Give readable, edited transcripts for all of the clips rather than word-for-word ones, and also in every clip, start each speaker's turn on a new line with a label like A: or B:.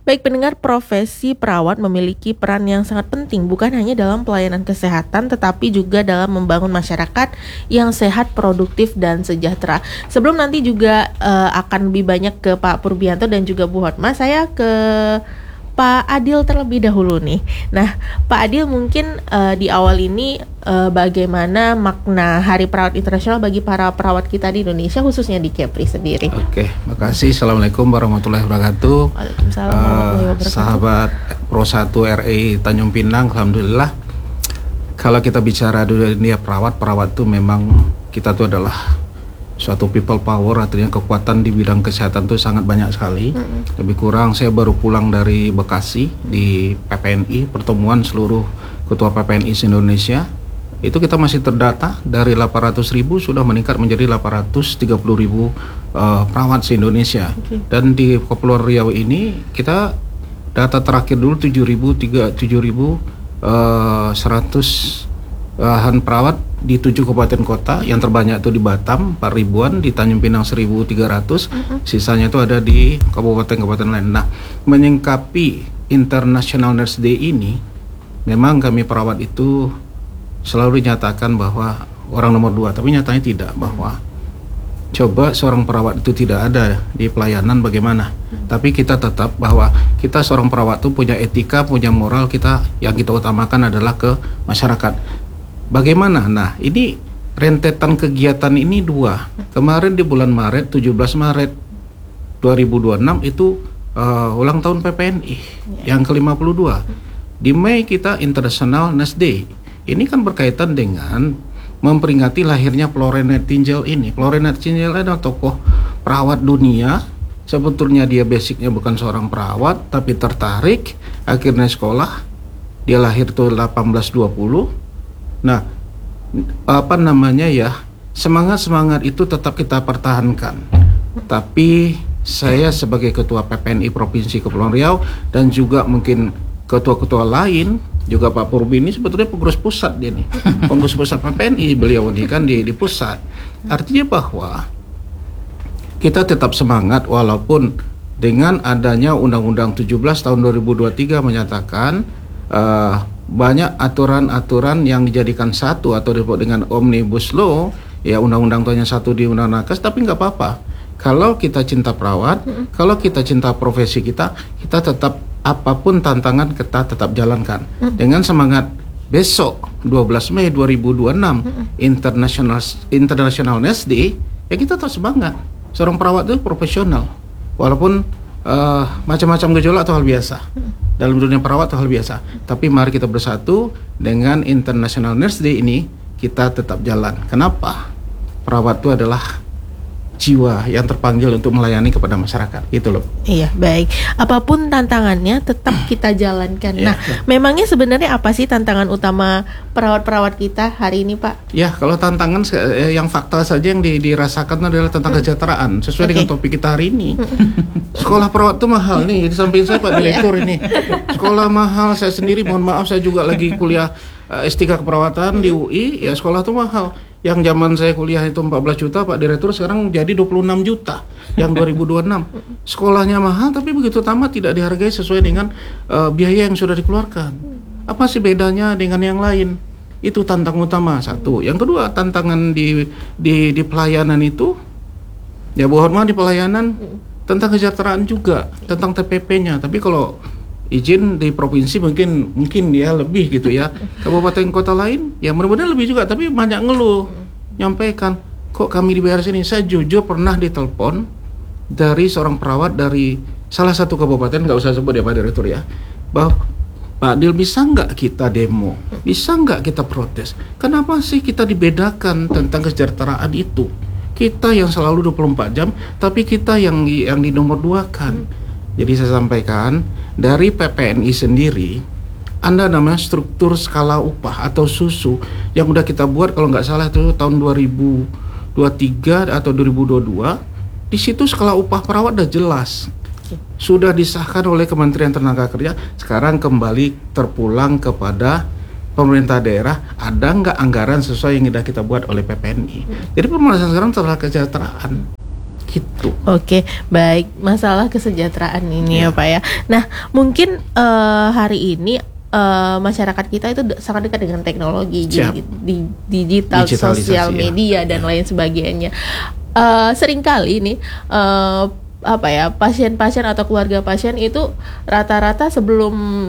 A: Baik pendengar, profesi perawat memiliki peran yang sangat penting bukan hanya dalam pelayanan kesehatan tetapi juga dalam membangun masyarakat yang sehat, produktif dan sejahtera. Sebelum nanti juga akan lebih banyak ke Pak Purbianto dan juga Bu Hotma, saya ke Pak Adil terlebih dahulu nih. Nah, Pak Adil mungkin di awal ini bagaimana makna Hari Perawat Internasional bagi para perawat kita di Indonesia khususnya di Kepri sendiri.
B: Oke, makasih. Assalamualaikum warahmatullahi wabarakatuh.
A: Waalaikumsalam warahmatullahi wabarakatuh.
B: Sahabat Pro 1 RI Tanjung Pinang, alhamdulillah. Kalau kita bicara dunia perawat itu memang kita tuh adalah suatu people power, artinya kekuatan di bidang kesehatan itu sangat banyak sekali. Lebih kurang saya baru pulang dari Bekasi di PPNI, pertemuan seluruh ketua PPNI se-Indonesia. Itu kita masih terdata dari 800.000 sudah meningkat menjadi 830.000 perawat se-Indonesia. Dan di Kepulauan Riau ini kita data terakhir dulu 7.100 perawat di 7 kabupaten kota. Yang terbanyak itu di Batam 4.000-an, di Tanjung Pinang 1.300, sisanya itu ada di kabupaten-kabupaten lain. Nah, menyingkapi International Nurse Day ini, memang kami perawat itu selalu dinyatakan bahwa orang nomor 2, tapi nyatanya tidak, bahwa coba seorang perawat itu tidak ada di pelayanan bagaimana. Tapi kita tetap bahwa kita seorang perawat itu punya etika, punya moral, kita yang kita utamakan adalah ke masyarakat. Bagaimana? Nah, ini rentetan kegiatan ini 2. Kemarin di bulan Maret, 17 Maret 2026 itu ulang tahun PPNI yang ke-52. Di Mei kita International Nurse Day. Ini kan berkaitan dengan memperingati lahirnya Florence Nightingale ini. Florence Nightingale adalah tokoh perawat dunia. Sebetulnya dia basicnya bukan seorang perawat, tapi tertarik, akhirnya sekolah. Dia lahir tuh 1820. Nah, semangat itu tetap kita pertahankan. Tapi saya sebagai ketua PPNI Provinsi Kepulauan Riau dan juga mungkin ketua-ketua lain, juga Pak Purbi ini sebetulnya pengurus pusat dia nih. Pengurus pusat PPNI beliau ini kan di pusat. Artinya bahwa kita tetap semangat walaupun dengan adanya Undang-Undang 17 tahun 2023 menyatakan banyak aturan-aturan yang dijadikan satu atau disebut dengan Omnibus Law, ya undang-undang itu hanya satu di Undang-Undang Nakes, tapi nggak apa-apa. Kalau kita cinta perawat, kalau kita cinta profesi kita tetap apapun tantangan kita tetap jalankan dengan semangat. Besok 12 Mei 2026 International Nurse Day, ya kita tetap semangat. Seorang perawat itu profesional, walaupun macam-macam gejolak itu hal biasa. Dalam dunia perawat itu hal biasa. Tapi mari kita bersatu dengan International Nurse Day ini, kita tetap jalan. Kenapa? Perawat itu adalah jiwa yang terpanggil untuk melayani kepada masyarakat. Itu loh.
A: Iya, baik. Apapun tantangannya tetap kita jalankan. Nah, memangnya sebenarnya apa sih tantangan utama perawat-perawat kita hari ini, Pak?
B: Ya, kalau tantangan yang fakta saja yang dirasakan adalah tentang kesejahteraan sesuai dengan topik kita hari ini. Sekolah perawat itu mahal nih. Di samping saya Pak Direktur ini. Sekolah mahal, saya sendiri mohon maaf saya juga lagi kuliah S3 keperawatan di UI, ya sekolah itu mahal. Yang zaman saya kuliah itu 14 juta, Pak Direktur sekarang jadi 26 juta yang 2026. Sekolahnya mahal tapi begitu tamat tidak dihargai sesuai dengan biaya yang sudah dikeluarkan. Apa sih bedanya dengan yang lain? Itu tantangan utama satu. Yang kedua, tantangan di pelayanan itu, ya Bu Horma di pelayanan tentang kesejahteraan juga, tentang TPP-nya. Tapi kalau izin di provinsi mungkin ya lebih gitu ya. Kabupaten kota lain ya mudah-mudahan lebih juga, tapi banyak ngeluh nyampaikan kok kami dibayar sini. Saya jujur pernah ditelepon dari seorang perawat dari salah satu kabupaten, nggak usah sebut ya Pak Direktur ya, bahwa Pak Dil bisa nggak kita demo, bisa nggak kita protes, kenapa sih kita dibedakan tentang kesejahteraan itu, kita yang selalu 24 jam tapi kita yang di nomor 2 kan. Jadi saya sampaikan, dari PPNI sendiri, Anda namanya struktur skala upah atau SUSU yang udah kita buat kalau nggak salah itu tahun 2023 atau 2022. Di situ skala upah perawat udah jelas. Sudah disahkan oleh Kementerian Tenaga Kerja, sekarang kembali terpulang kepada pemerintah daerah. Ada nggak anggaran sesuai yang sudah kita buat oleh PPNI. Jadi permasalahan sekarang adalah kesejahteraan. gitu.
A: Oke, baik. Masalah kesejahteraan ini ya Pak ya. Nah, mungkin hari ini masyarakat kita itu sangat dekat dengan teknologi, di digital, sosial media dan lain sebagainya. Seringkali nih pasien-pasien atau keluarga pasien itu rata-rata sebelum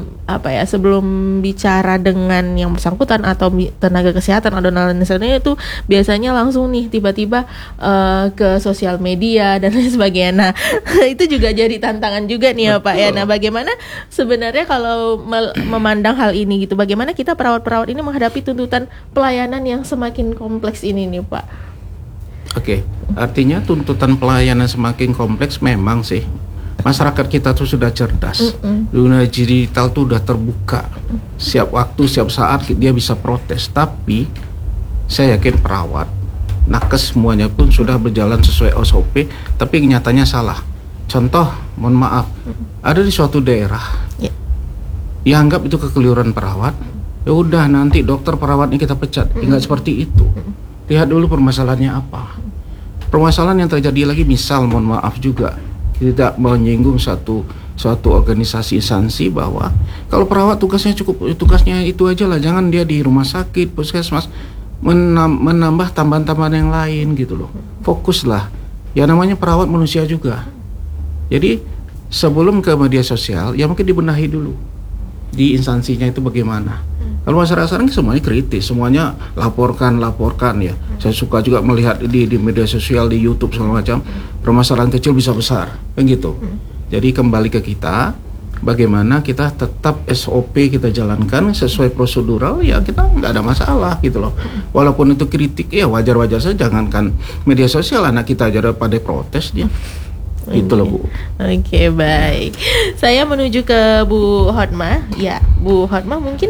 A: bicara dengan yang bersangkutan atau tenaga kesehatan atau lain sebagainya itu biasanya langsung nih tiba-tiba ke sosial media dan lain sebagainya. Nah, itu juga jadi tantangan juga nih ya Pak ya. Nah, bagaimana sebenarnya kalau memandang hal ini gitu, bagaimana kita perawat-perawat ini menghadapi tuntutan pelayanan yang semakin kompleks ini nih Pak?
B: Oke, artinya tuntutan pelayanan semakin kompleks memang sih. Masyarakat kita tuh sudah cerdas. Dunia digital tuh udah terbuka. Siap waktu, siap saat dia bisa protes. Tapi saya yakin perawat, nakes semuanya pun sudah berjalan sesuai SOP, tapi nyatanya salah. Contoh, mohon maaf, ada di suatu daerah dianggap itu kekeliruan perawat. Ya udah, nanti dokter perawatnya kita pecat. Enggak seperti itu. Lihat dulu permasalahannya apa. Permasalahan yang terjadi lagi, misal mohon maaf juga tidak menyinggung suatu organisasi instansi bahwa kalau perawat tugasnya itu aja lah, jangan dia di rumah sakit, puskesmas menambah tambahan-tambahan yang lain gitu loh. Fokuslah. Ya namanya perawat manusia juga. Jadi sebelum ke media sosial ya mungkin dibenahi dulu di instansinya itu bagaimana. Kalau masyarakat sekarang semuanya kritis, semuanya laporkan ya. Saya suka juga melihat di media sosial, di YouTube segala macam, permasalahan kecil bisa besar, kan gitu. Jadi kembali ke kita, bagaimana kita tetap SOP kita jalankan sesuai prosedural, ya kita nggak ada masalah gitu loh. Walaupun itu kritik, ya wajar-wajar saja. Jangankan media sosial, anak kita aja pada protes dia. Itu loh Bu.
A: Oke, baik. Saya menuju ke Bu Hotma. Ya, Bu Hotma mungkin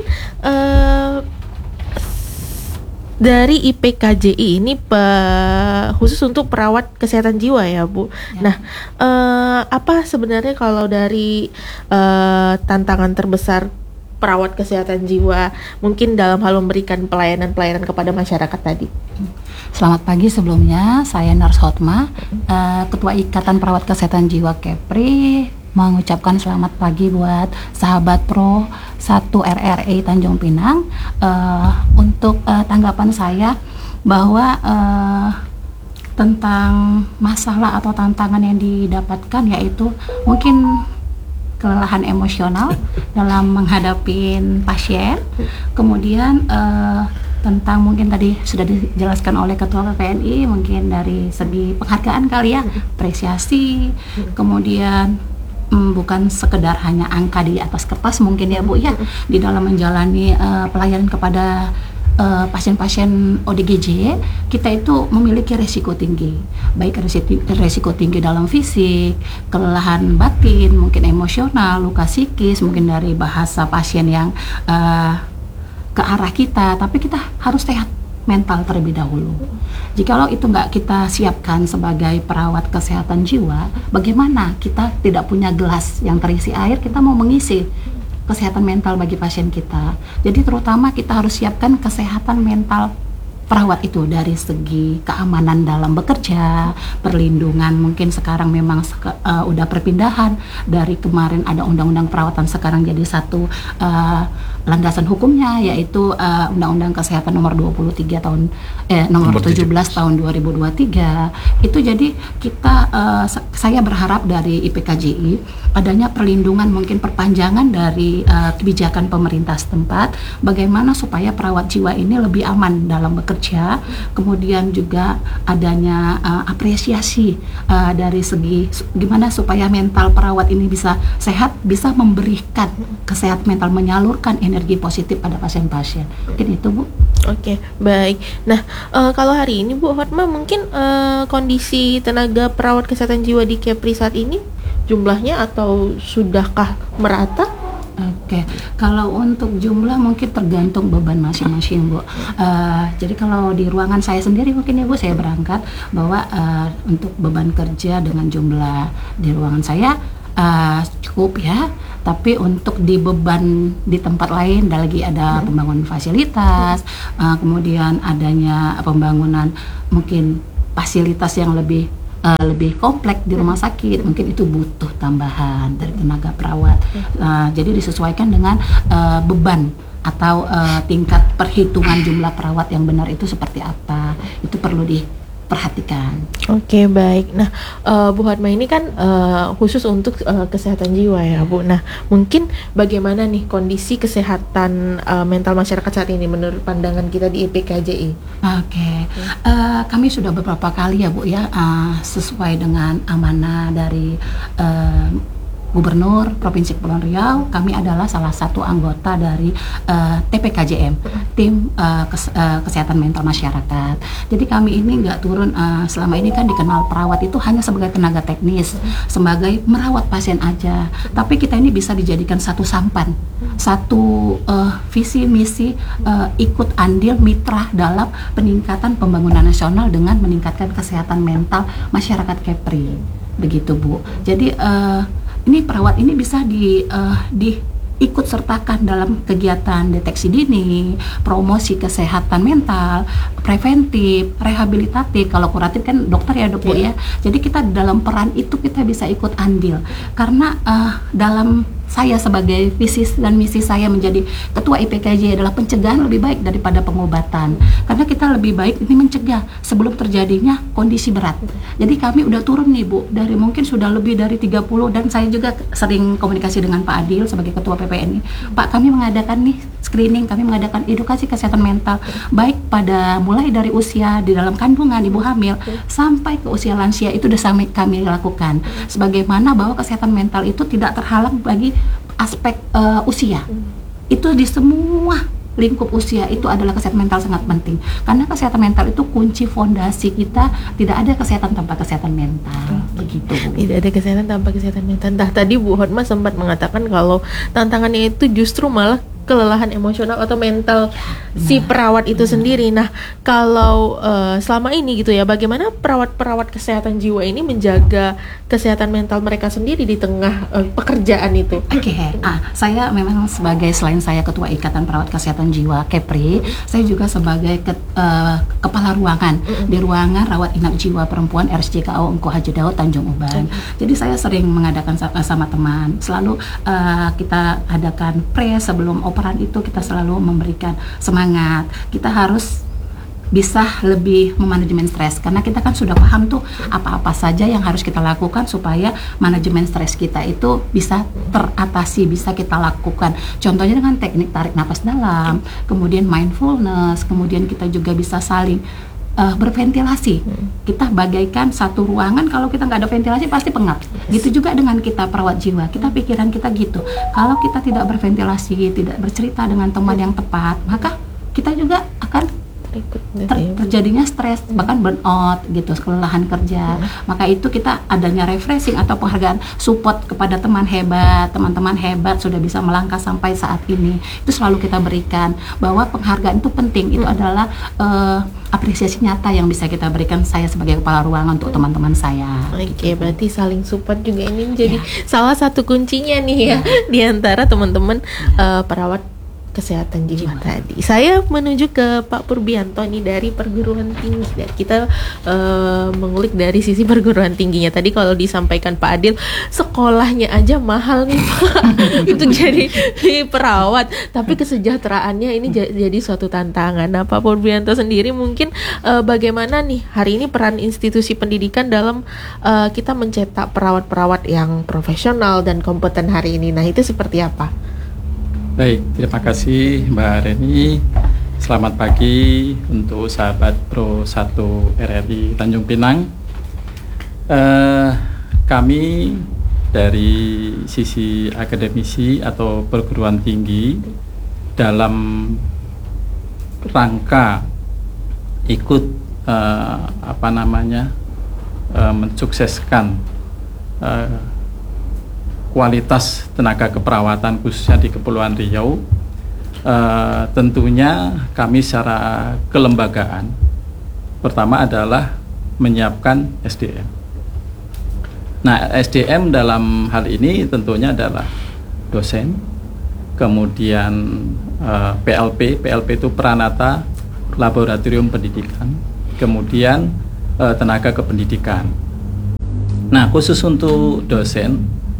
A: dari IPKJI ini khusus untuk perawat kesehatan jiwa ya Bu. Ya. Nah, apa sebenarnya kalau dari tantangan terbesar perawat kesehatan jiwa mungkin dalam hal memberikan pelayanan kepada masyarakat tadi?
C: Selamat pagi sebelumnya, saya Nurse Hotma, Ketua Ikatan Perawat Kesehatan Jiwa Kepri, mengucapkan selamat pagi buat sahabat Pro 1 RRI Tanjung Pinang. Untuk tanggapan saya bahwa tentang masalah atau tantangan yang didapatkan yaitu mungkin kelelahan emosional dalam menghadapi pasien, kemudian tentang mungkin tadi sudah dijelaskan oleh Ketua PPNI mungkin dari segi penghargaan kali ya, apresiasi, kemudian bukan sekedar hanya angka di atas kertas mungkin ya Bu ya, di dalam menjalani pelayanan kepada pasien-pasien ODGJ kita itu memiliki resiko tinggi, baik resiko tinggi dalam fisik, kelelahan batin, mungkin emosional, luka psikis, mungkin dari bahasa pasien yang ke arah kita, tapi kita harus sehat mental terlebih dahulu. Jikalau itu nggak kita siapkan sebagai perawat kesehatan jiwa, bagaimana kita tidak punya gelas yang terisi air, kita mau mengisi kesehatan mental bagi pasien kita. Jadi terutama kita harus siapkan kesehatan mental perawat itu dari segi keamanan dalam bekerja, perlindungan, mungkin sekarang memang udah perpindahan dari kemarin ada undang-undang perawatan, sekarang jadi satu landasan hukumnya yaitu Undang-Undang Kesehatan nomor 23 tahun nomor 17 tahun 2023. Itu jadi kita saya berharap dari IPKJI adanya perlindungan, mungkin perpanjangan dari kebijakan pemerintah setempat, bagaimana supaya perawat jiwa ini lebih aman dalam bekerja, kemudian juga adanya apresiasi dari segi gimana supaya mental perawat ini bisa sehat, bisa memberikan kesehatan mental, menyalurkan energi positif pada pasien-pasien. Mungkin itu Bu.
A: Oke, baik. Nah, kalau hari ini Bu Hotma mungkin kondisi tenaga perawat kesehatan jiwa di Kepri saat ini jumlahnya atau sudahkah merata?
C: Oke, kalau untuk jumlah mungkin tergantung beban masing-masing Bu. Jadi kalau di ruangan saya sendiri mungkin ya Bu, saya berangkat bahwa untuk beban kerja dengan jumlah di ruangan saya cukup ya. Tapi untuk di beban di tempat lain lagi ada pembangunan fasilitas, kemudian adanya pembangunan mungkin fasilitas yang lebih lebih kompleks di rumah sakit, mungkin itu butuh tambahan dari tenaga perawat. Jadi disesuaikan dengan beban atau tingkat perhitungan jumlah perawat yang benar itu seperti apa, itu perlu diperhatikan.
A: Oke, baik. Nah, Bu Hotma ini kan khusus untuk kesehatan jiwa ya, Bu. Nah, mungkin bagaimana nih kondisi kesehatan mental masyarakat saat ini menurut pandangan kita di IPKJI?
C: Oke. Kami sudah beberapa kali ya Bu ya, sesuai dengan amanah dari Gubernur Provinsi Kepulauan Riau, kami adalah salah satu anggota dari TPKJM, tim kesehatan mental masyarakat. Jadi kami ini nggak turun, selama ini kan dikenal perawat itu hanya sebagai tenaga teknis, sebagai merawat pasien aja. Tapi kita ini bisa dijadikan satu sampan, satu visi misi, ikut andil mitra dalam peningkatan pembangunan nasional dengan meningkatkan kesehatan mental masyarakat Kepri, begitu Bu. Jadi ini perawat ini bisa ikut sertakan dalam kegiatan deteksi dini, promosi kesehatan mental, preventif, rehabilitatif. Kalau kuratif kan dokter ya Dok Bu ya. Jadi kita dalam peran itu kita bisa ikut andil. Karena dalam saya sebagai visi dan misi saya menjadi ketua IPKJ adalah pencegahan lebih baik daripada pengobatan. Karena kita lebih baik ini mencegah sebelum terjadinya kondisi berat. Jadi kami udah turun nih Bu, dari mungkin sudah lebih dari 30, dan saya juga sering komunikasi dengan Pak Adil sebagai ketua PPNI. Pak, kami mengadakan nih screening, kami mengadakan edukasi kesehatan mental baik pada mulai dari usia di dalam kandungan ibu hamil sampai ke usia lansia, itu sudah kami lakukan. Sebagaimana bahwa kesehatan mental itu tidak terhalang bagi aspek usia. Itu di semua lingkup usia itu adalah kesehatan mental sangat penting. Karena kesehatan mental itu kunci fondasi kita, tidak ada kesehatan tanpa kesehatan mental. Begitu Bu.
A: Tidak ada kesehatan tanpa kesehatan mental. Nah, tadi Bu Hotma sempat mengatakan kalau tantangannya itu justru malah kelelahan emosional atau mental si perawat itu sendiri. Nah, kalau selama ini gitu ya, bagaimana perawat-perawat kesehatan jiwa ini menjaga kesehatan mental mereka sendiri di tengah pekerjaan itu?
C: Oke, saya memang sebagai, selain saya ketua Ikatan Perawat Kesehatan Jiwa Kepri, saya juga sebagai kepala ruangan di ruangan rawat inap jiwa perempuan RSJKO Engku Haji Daud Tanjung Uban. Jadi saya sering mengadakan sama teman, selalu kita adakan sebelum operan itu kita selalu memberikan semangat. Kita harus bisa lebih memanajemen stres, karena kita kan sudah paham tuh apa-apa saja yang harus kita lakukan supaya manajemen stres kita itu bisa teratasi, bisa kita lakukan. Contohnya dengan teknik tarik napas dalam, kemudian mindfulness, kemudian kita juga bisa saling berventilasi. Kita bagaikan satu ruangan, kalau kita nggak ada ventilasi pasti pengap. Gitu juga dengan kita perawat jiwa, kita pikiran kita gitu. Kalau kita tidak berventilasi, tidak bercerita dengan teman yang tepat, maka kita juga akan terjadinya stres, bahkan burnout gitu, kelelahan kerja. Maka itu kita adanya refreshing atau penghargaan, support kepada teman hebat sudah bisa melangkah sampai saat ini, itu selalu kita berikan. Bahwa penghargaan itu penting, itu adalah apresiasi nyata yang bisa kita berikan, saya sebagai kepala ruangan untuk teman-teman saya.
A: Oke, berarti saling support juga ini menjadi salah satu kuncinya nih ya di antara teman-teman perawat kesehatan jiwa tadi. Saya menuju ke Pak Purbianto ini dari perguruan tinggi, dan kita mengulik dari sisi perguruan tingginya. Tadi kalau disampaikan Pak Adil, sekolahnya aja mahal nih Pak untuk jadi perawat, tapi kesejahteraannya ini jadi suatu tantangan. Nah, Pak Purbianto sendiri mungkin bagaimana nih hari ini peran institusi pendidikan dalam kita mencetak perawat-perawat yang profesional dan kompeten hari ini. Nah, itu seperti apa?
D: Baik, terima kasih Mbak Reni. Selamat pagi untuk sahabat Pro 1 RRI Tanjung Pinang. Kami dari sisi akademisi atau perguruan tinggi dalam rangka ikut mensukseskan kualitas tenaga keperawatan khususnya di Kepulauan Riau, tentunya kami secara kelembagaan pertama adalah menyiapkan SDM. Nah, SDM dalam hal ini tentunya adalah dosen, kemudian PLP itu Pranata Laboratorium Pendidikan, kemudian tenaga kependidikan. Nah, khusus untuk dosen,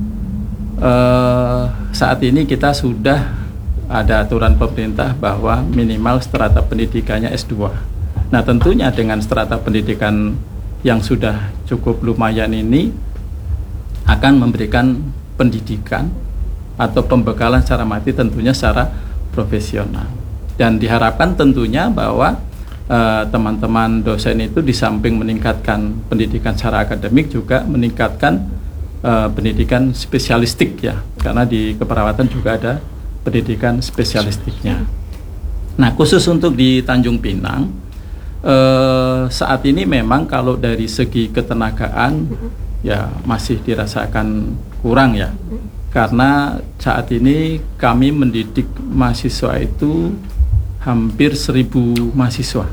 D: saat ini kita sudah ada aturan pemerintah bahwa minimal strata pendidikannya S2. Nah, tentunya dengan strata pendidikan yang sudah cukup lumayan ini akan memberikan pendidikan atau pembekalan secara materi tentunya secara profesional. Dan diharapkan tentunya bahwa teman-teman dosen itu di samping meningkatkan pendidikan secara akademik juga meningkatkan pendidikan spesialistik ya, karena di keperawatan juga ada pendidikan spesialistiknya. Nah, khusus untuk di Tanjung Pinang saat ini memang kalau dari segi ketenagaan ya masih dirasakan kurang ya, karena saat ini kami mendidik mahasiswa itu hampir 1.000 mahasiswa,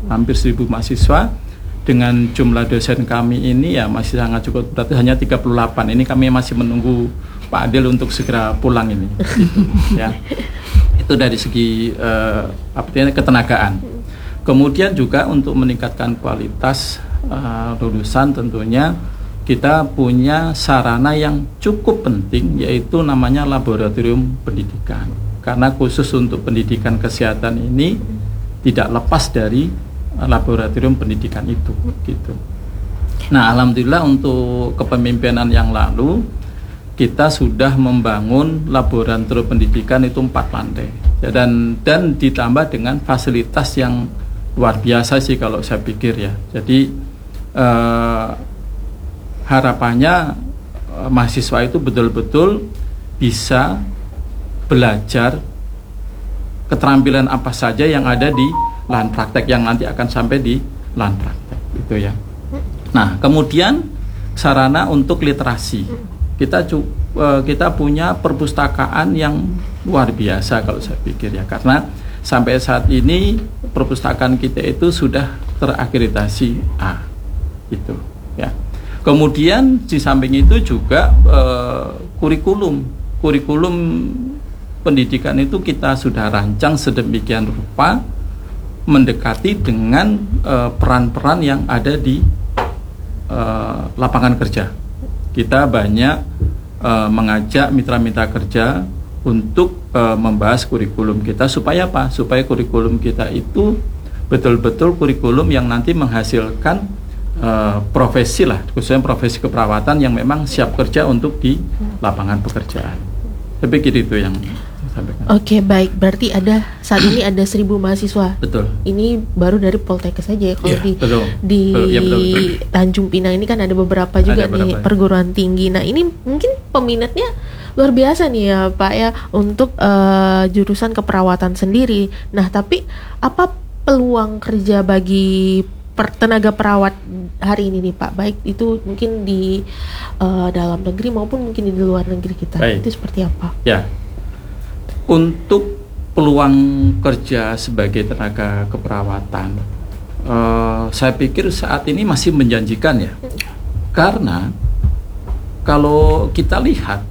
D: dengan jumlah dosen kami ini ya masih sangat cukup, berarti hanya 38. Ini kami masih menunggu Pak Adil untuk segera pulang ini gitu, ya. Itu dari segi ketenagaan. Kemudian juga untuk meningkatkan kualitas lulusan tentunya kita punya sarana yang cukup penting, yaitu namanya laboratorium pendidikan. Karena khusus untuk pendidikan kesehatan ini tidak lepas dari laboratorium pendidikan itu gitu. Nah, alhamdulillah untuk kepemimpinan yang lalu kita sudah membangun laboratorium pendidikan itu 4 lantai ya, dan ditambah dengan fasilitas yang luar biasa sih kalau saya pikir ya. Jadi harapannya mahasiswa itu betul-betul bisa belajar keterampilan apa saja yang ada di lahan praktek yang nanti akan sampai di lahan praktek itu ya. Nah, kemudian sarana untuk literasi kita punya perpustakaan yang luar biasa kalau saya pikir ya, karena sampai saat ini perpustakaan kita itu sudah terakreditasi A itu ya. Kemudian di samping itu juga kurikulum pendidikan itu kita sudah rancang sedemikian rupa mendekati dengan peran-peran yang ada di lapangan kerja. Kita banyak mengajak mitra-mitra kerja untuk membahas kurikulum kita supaya apa? Supaya kurikulum kita itu betul-betul kurikulum yang nanti menghasilkan profesi lah, khususnya profesi keperawatan yang memang siap kerja untuk di lapangan pekerjaan. Tapi gitu itu yang sampaikan.
A: Oke, baik. Berarti saat ini ada 1.000 mahasiswa.
D: Betul.
A: Ini baru dari Poltekkes saja ya. Kalau
D: betul.
A: Betul. Tanjung Pinang ini kan ada beberapa juga nih perguruan tinggi. Nah, ini mungkin peminatnya luar biasa nih ya Pak ya untuk jurusan keperawatan sendiri. Nah, tapi apa peluang kerja bagi tenaga perawat hari ini nih Pak, baik itu mungkin di dalam negeri maupun mungkin di luar negeri kita, itu seperti apa?
D: Ya, untuk peluang kerja sebagai tenaga keperawatan, saya pikir saat ini masih menjanjikan ya, karena kalau kita lihat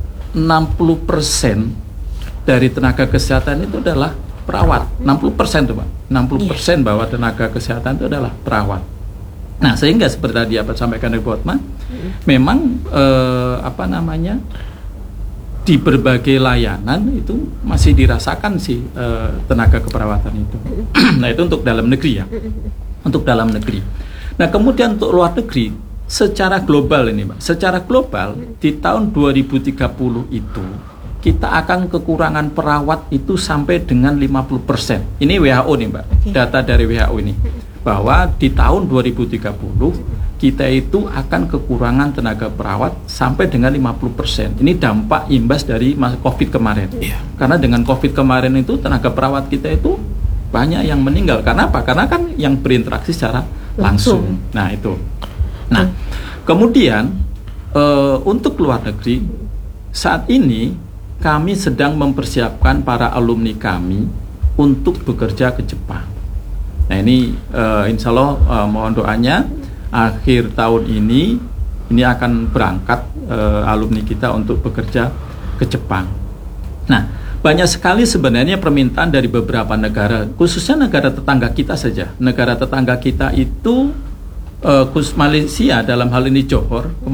D: 60% dari tenaga kesehatan itu adalah perawat, 60% tuh Pak, 60% bahwa tenaga kesehatan itu adalah perawat. Nah, sehingga seperti tadi apa sampaikan Ibu Hotma, memang di berbagai layanan itu masih dirasakan sih tenaga keperawatan itu. Nah, itu untuk dalam negeri ya, untuk dalam negeri. Nah, kemudian untuk luar negeri, secara global ini Pak, secara global di tahun 2030 itu kita akan kekurangan perawat itu sampai dengan 50%. Ini WHO nih Mbak, data dari WHO ini. Bahwa di tahun 2030 kita itu akan kekurangan tenaga perawat sampai dengan 50%. Ini dampak imbas dari COVID kemarin. Karena dengan COVID kemarin itu tenaga perawat kita itu banyak yang meninggal. Karena apa? Karena kan yang berinteraksi secara langsung. Nah itu. Nah kemudian untuk luar negeri saat ini kami sedang mempersiapkan para alumni kami untuk bekerja ke Jepang. Nah ini insya Allah mohon doanya akhir tahun ini akan berangkat alumni kita untuk bekerja ke Jepang. Nah banyak sekali sebenarnya permintaan dari beberapa negara, khususnya negara tetangga kita saja. Negara tetangga kita itu khusus Malaysia dalam hal ini Johor.